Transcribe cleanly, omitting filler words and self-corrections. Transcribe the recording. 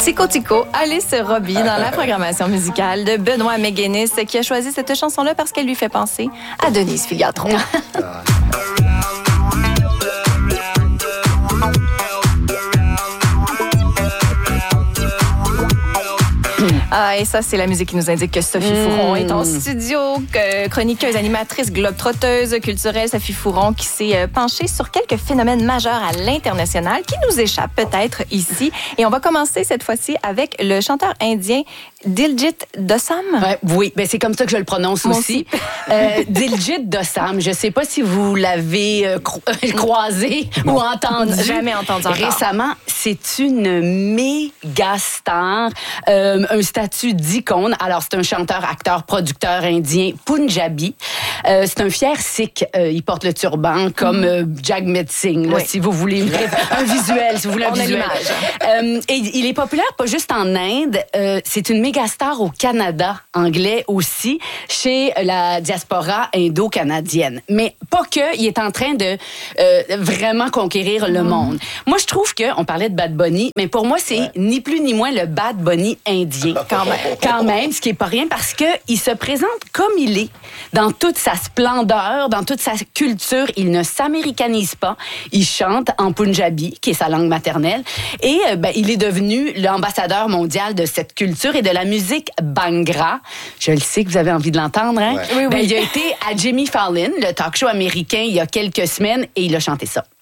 Tico Tico, Alice Robbie dans la programmation musicale de Benoît McGuinness qui a choisi cette chanson-là parce qu'elle lui fait penser à Denise Filiatron. Ah, et ça, c'est la musique qui nous indique que Sophie Fouron est en studio, chroniqueuse, animatrice, globe-trotteuse culturelle. Sophie Fouron qui s'est penchée sur quelques phénomènes majeurs à l'international qui nous échappent peut-être ici. Et on va commencer cette fois-ci avec le chanteur indien Diljit Dosanjh. Oui, ben c'est comme ça que je le prononce aussi. Diljit Dosanjh, je ne sais pas si vous l'avez croisé ou entendu. Jamais entendu encore. Récemment, c'est une méga star, un statut d'icône. Alors, c'est un chanteur, acteur, producteur indien punjabi. C'est un fier sikh. Il porte le turban comme Jagmeet Singh, là, si vous voulez un visuel, si vous voulez un visuel. Et il est populaire pas juste en Inde, c'est une méga star au Canada, anglais aussi, chez la diaspora indo-canadienne. Mais pas que, il est en train de vraiment conquérir le monde. Moi, je trouve on parlait de Bad Bunny, mais pour moi, c'est ni plus ni moins le Bad Bunny indien. Quand même, ce qui est pas rien parce que il se présente comme il est, dans toute sa splendeur, dans toute sa culture. Il ne s'américanise pas. Il chante en punjabi, qui est sa langue maternelle, et il est devenu l'ambassadeur mondial de cette culture et de la musique Bhangra. Je le sais que vous avez envie de l'entendre, hein? Oui. Il a été à Jimmy Fallon, le talk show américain, il y a quelques semaines, et il a chanté ça.